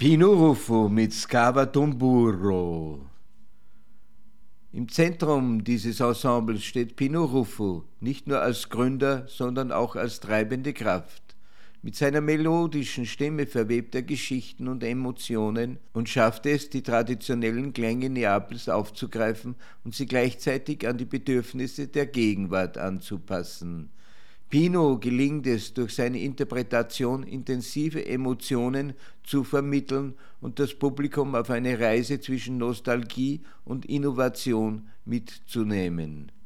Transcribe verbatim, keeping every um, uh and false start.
Pino Ruffo mit Scava Tamburo. Im Zentrum dieses Ensembles steht Pino Ruffo, nicht nur als Gründer, sondern auch als treibende Kraft. Mit seiner melodischen Stimme verwebt er Geschichten und Emotionen und schafft es, die traditionellen Klänge Neapels aufzugreifen und sie gleichzeitig an die Bedürfnisse der Gegenwart anzupassen. Pino gelingt es, durch seine Interpretation intensive Emotionen zu vermitteln und das Publikum auf eine Reise zwischen Nostalgie und Innovation mitzunehmen.